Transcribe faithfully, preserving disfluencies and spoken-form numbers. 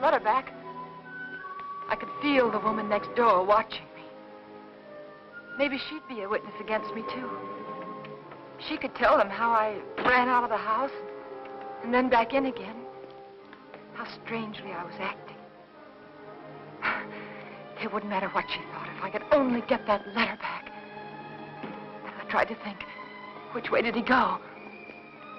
letter back, I could feel the woman next door watching me. Maybe she'd be a witness against me, too. She could tell them how I ran out of the house and then back in again. How strangely I was acting. It wouldn't matter what she thought if I could only get that letter back. I tried to think, which way did he go?